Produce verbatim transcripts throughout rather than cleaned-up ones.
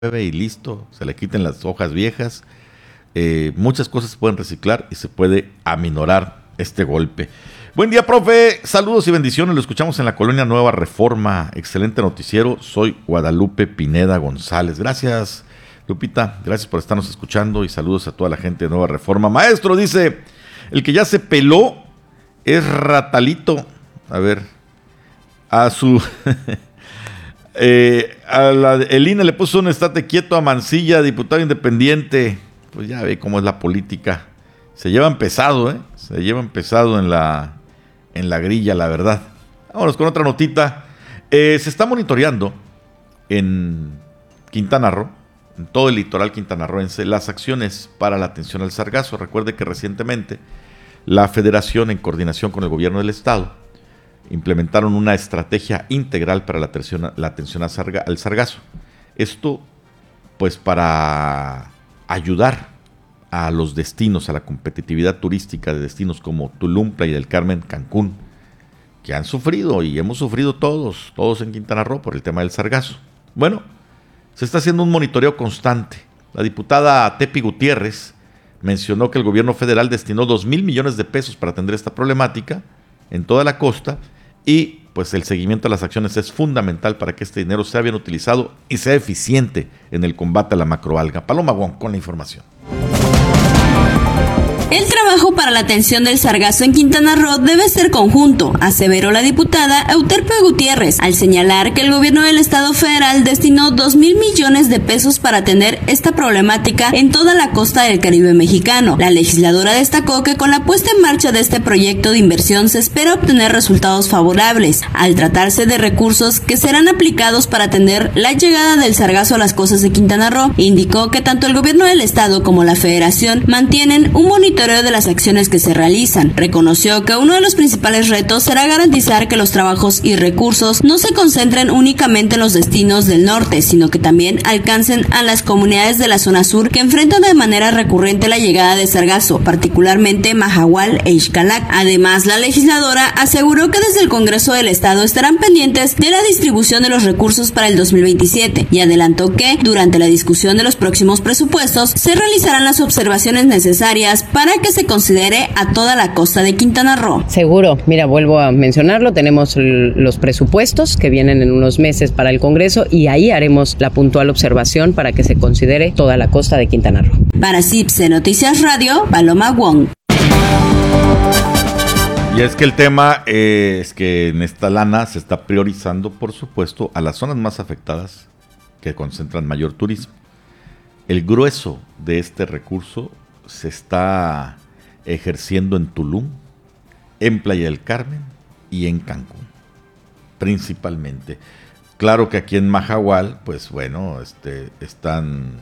y listo, se le quiten las hojas viejas. Eh, muchas cosas se pueden reciclar y se puede aminorar este golpe. Buen día, profe. Saludos y bendiciones. Lo escuchamos en la colonia Nueva Reforma. Excelente noticiero. Soy Guadalupe Pineda González. Gracias, Lupita. Gracias por estarnos escuchando y saludos a toda la gente de Nueva Reforma. Maestro, dice, el que ya se peló es Ratalito. A ver, a su... eh, a la, el I N E le puso un estate quieto a Mancilla, diputado independiente. Pues ya ve cómo es la política. Se llevan pesado, ¿eh? Se llevan pesado en la, en la grilla, la verdad. Vámonos con otra notita. Eh, se está monitoreando en Quintana Roo, en todo el litoral quintanarroense, las acciones para la atención al sargazo. Recuerde que recientemente la Federación, en coordinación con el gobierno del estado, implementaron una estrategia integral para la atención, la atención al sargazo. Esto, pues, para ayudar a los destinos, a la competitividad turística de destinos como Tulum, Playa del Carmen, Cancún, que han sufrido y hemos sufrido todos, todos en Quintana Roo por el tema del sargazo. Bueno, se está haciendo un monitoreo constante. La diputada Tepi Gutiérrez mencionó que el gobierno federal destinó dos mil millones de pesos para atender esta problemática en toda la costa y pues el seguimiento a las acciones es fundamental para que este dinero sea bien utilizado y sea eficiente en el combate a la macroalga. Paloma Wong con la información. El trabajo para la atención del sargazo en Quintana Roo debe ser conjunto, aseveró la diputada Euterpe Gutiérrez, al señalar que el gobierno del estado federal destinó dos mil millones de pesos para atender esta problemática en toda la costa del Caribe mexicano. La legisladora destacó que con la puesta en marcha de este proyecto de inversión se espera obtener resultados favorables, al tratarse de recursos que serán aplicados para atender la llegada del sargazo a las costas de Quintana Roo. Indicó que tanto el gobierno del estado como la federación mantienen un monitoreo de las acciones que se realizan. Reconoció que uno de los principales retos será garantizar que los trabajos y recursos no se concentren únicamente en los destinos del norte, sino que también alcancen a las comunidades de la zona sur que enfrentan de manera recurrente la llegada de sargazo, particularmente Mahahual e Xcalac. Además, la legisladora aseguró que desde el Congreso del Estado estarán pendientes de la distribución de los recursos para el dos mil veintisiete y adelantó que durante la discusión de los próximos presupuestos se realizarán las observaciones necesarias para que se considere a toda la costa de Quintana Roo. Seguro, mira, vuelvo a mencionarlo, tenemos l- los presupuestos que vienen en unos meses para el Congreso y ahí haremos la puntual observación para que se considere toda la costa de Quintana Roo. Para C I P S E Noticias Radio, Paloma Wong. Y es que el tema eh, es que en esta lana se está priorizando, por supuesto, a las zonas más afectadas que concentran mayor turismo. El grueso de este recurso se está ejerciendo en Tulum, en Playa del Carmen y en Cancún, principalmente. Claro que aquí en Mahahual, pues bueno, este, están,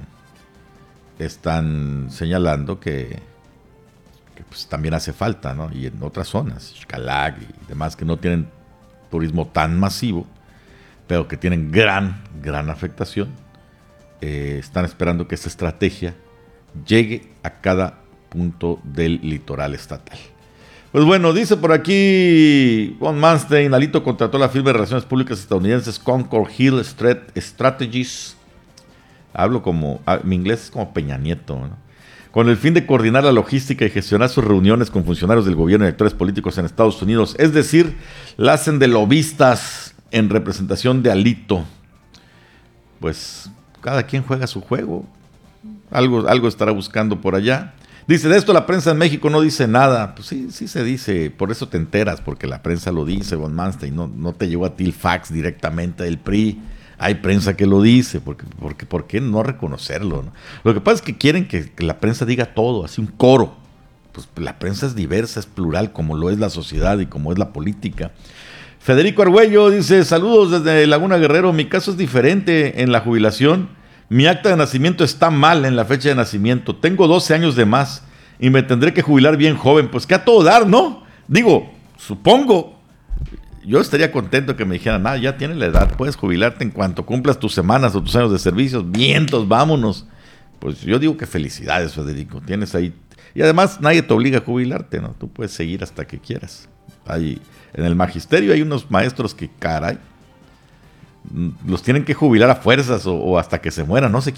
están señalando que, que pues también hace falta, ¿no? Y en otras zonas, Xcalac y demás, que no tienen turismo tan masivo, pero que tienen gran, gran afectación, eh, están esperando que esta estrategia llegue a cada punto del litoral estatal. Pues bueno, dice por aquí Von Manstein, Alito contrató la firma de relaciones públicas estadounidenses Concord Hill Strategies. Hablo como, mi inglés es como Peña Nieto, ¿no? Con el fin de coordinar la logística y gestionar sus reuniones con funcionarios del gobierno y actores políticos en Estados Unidos. Es decir, la hacen de lobistas en representación de Alito. Pues cada quien juega su juego. Algo, algo estará buscando por allá. Dice, de esto la prensa en México no dice nada. Pues sí, sí se dice, por eso te enteras, porque la prensa lo dice, Von Manstein, no, no te llegó a ti el fax directamente del P R I. Hay prensa que lo dice, porque, porque ¿por qué no reconocerlo, no? Lo que pasa es que quieren que, que la prensa diga todo, así un coro. Pues la prensa es diversa, es plural, como lo es la sociedad y como es la política. Federico Argüello dice, saludos desde Laguna Guerrero, mi caso es diferente en la jubilación. Mi acta de nacimiento está mal en la fecha de nacimiento. Tengo doce años de más y me tendré que jubilar bien joven. Pues que a todo dar, ¿no? Digo, supongo. Yo estaría contento que me dijeran, ah, ya tienes la edad, puedes jubilarte en cuanto cumplas tus semanas o tus años de servicios. Vientos, vámonos. Pues yo digo que felicidades, Federico. Tienes ahí. Y además nadie te obliga a jubilarte, ¿no? Tú puedes seguir hasta que quieras. Hay, en el magisterio hay unos maestros que, caray, los tienen que jubilar a fuerzas o, o hasta que se mueran, no sé